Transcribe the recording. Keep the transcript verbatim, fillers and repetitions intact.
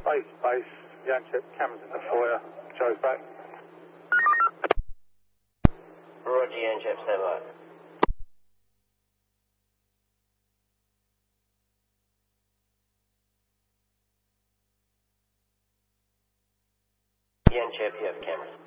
Base, base, Yanchep, cameras in the foyer, Joe's back. Roger, Yanchep, stand by. Yanchep, you have cameras.